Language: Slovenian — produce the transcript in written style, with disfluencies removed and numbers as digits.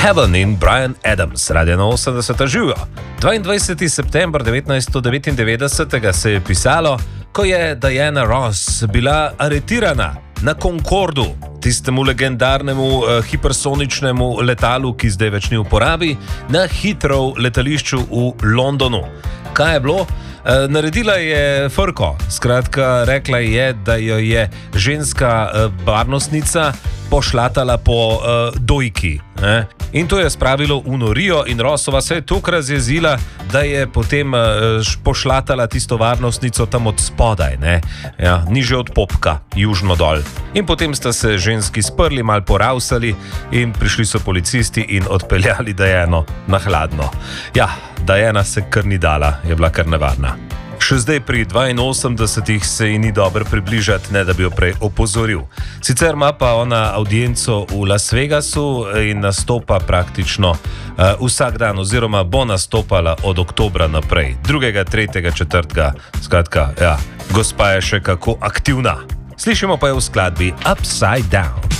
Heaven in Bryan Adams, radio na 80. živijo. 22. september 1999 se je pisalo, ko je Diana Ross bila aretirana na Concordu, tistemu legendarnemu hipersoničnemu letalu, ki zdaj več ni v uporabi, na Heathrow letališču v Londonu. Kaj je bilo? Naredila je frko, skratka rekla je, da jo je ženska varnostnica pošlatala po dojki. In to je spravilo v norijo in Rossova se je toliko razjezila, da je potem pošlatala tisto varnostnico tam od spodaj, ja, niže od popka, južno dol. In potem sta se ženski sprli, mal poravsali in prišli so policisti in odpeljali Diano na hladno. Ja, Diana se kar ni dala, je bila kar nevarna. Še zdaj pri 82 se ji ni dobro približati, ne da bi jo prej opozoril. Sicer ima pa ona audienco v Las Vegasu in nastopa praktično vsak dan, oziroma bo nastopala od oktobra naprej, 2., 3., 4. Skratka, ja, gospa je še kako aktivna. Slišimo pa jo v skladbi Upside Down.